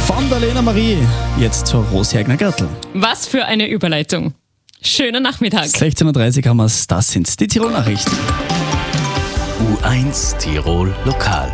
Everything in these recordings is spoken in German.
Von der Lena Marie, jetzt zur Rosi Egner-Gürtel. Was für eine Überleitung. Schöner Nachmittag. 16.30 Uhr haben wir es, das sind die Tirol-Nachrichten. U1 Tirol Lokal.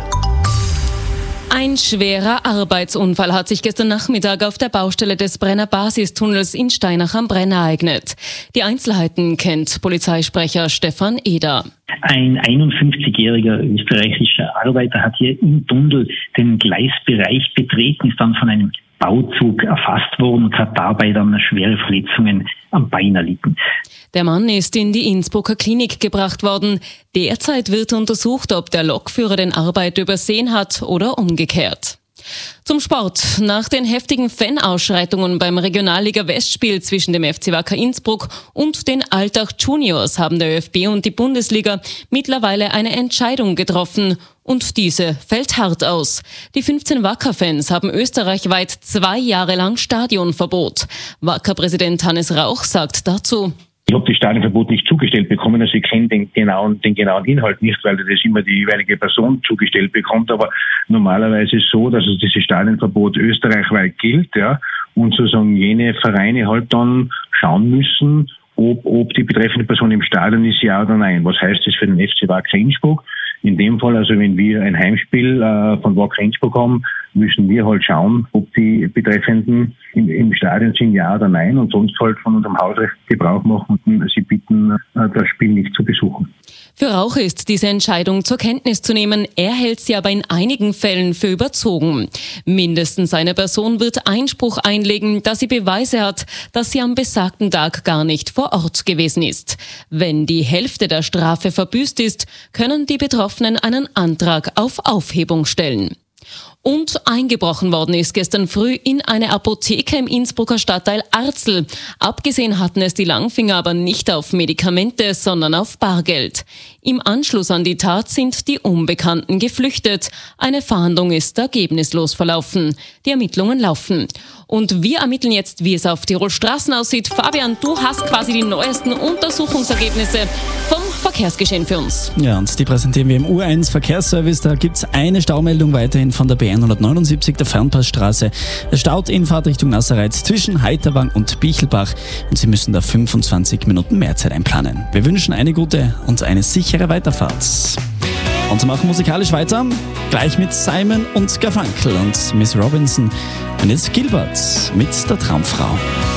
Ein schwerer Arbeitsunfall hat sich gestern Nachmittag auf der Baustelle des Brenner Basistunnels in Steinach am Brenn ereignet. Die Einzelheiten kennt Polizeisprecher Stefan Eder. Ein 51-jähriger österreichischer Arbeiter hat hier im Tunnel den Gleisbereich betreten, ist dann von einem Bauzug erfasst worden und hat dabei dann schwere Verletzungen am Bein erlitten. Der Mann ist in die Innsbrucker Klinik gebracht worden. Derzeit wird untersucht, ob der Lokführer den Arbeiter übersehen hat oder umgekehrt. Zum Sport. Nach den heftigen Fan-Ausschreitungen beim Regionalliga-Westspiel zwischen dem FC Wacker Innsbruck und den Altach Juniors haben der ÖFB und die Bundesliga mittlerweile eine Entscheidung getroffen. Und diese fällt hart aus. Die 15 Wacker-Fans haben österreichweit 2 Jahre lang Stadionverbot. Wacker-Präsident Hannes Rauch sagt dazu: Ich habe das Stadionverbot nicht zugestellt bekommen, also ich kenne den genauen Inhalt nicht, weil das immer die jeweilige Person zugestellt bekommt. Aber normalerweise ist es so, dass dieses Stadionverbot österreichweit gilt, ja, und sozusagen jene Vereine halt dann schauen müssen, ob die betreffende Person im Stadion ist, ja oder nein. Was heißt das für den FC Wacker Innsbruck? In dem Fall, also wenn wir ein Heimspiel von Wacker Innsbruck haben, müssen wir halt schauen, ob die Betreffenden im Stadion sind, ja oder nein, und sonst halt von unserem Hausrecht Gebrauch machen und sie bitten, das Spiel nicht zu besuchen. Für Rauch ist diese Entscheidung zur Kenntnis zu nehmen. Er hält sie aber in einigen Fällen für überzogen. Mindestens eine Person wird Einspruch einlegen, da sie Beweise hat, dass sie am besagten Tag gar nicht vor Ort gewesen ist. Wenn die Hälfte der Strafe verbüßt ist, können die Betroffenen einen Antrag auf Aufhebung stellen. Und eingebrochen worden ist gestern früh in eine Apotheke im Innsbrucker Stadtteil Arzl. Abgesehen hatten es die Langfinger aber nicht auf Medikamente, sondern auf Bargeld. Im Anschluss an die Tat sind die Unbekannten geflüchtet. Eine Fahndung ist ergebnislos verlaufen. Die Ermittlungen laufen. Und wir ermitteln jetzt, wie es auf Tirol Straßen aussieht. Fabian, du hast quasi die neuesten Untersuchungsergebnisse vom Verkehrsgeschehen für uns. Ja, und die präsentieren wir im U1 Verkehrsservice. Da gibt es eine Staumeldung weiterhin von der BN 179 der Fernpassstraße. Es staut in Fahrtrichtung Nassereiz zwischen Heiterwang und Bichelbach und Sie müssen da 25 Minuten mehr Zeit einplanen. Wir wünschen eine gute und eine sichere Weiterfahrt. Und wir machen musikalisch weiter, gleich mit Simon und Garfunkel und Miss Robinson. Und jetzt Gilbert mit der Traumfrau.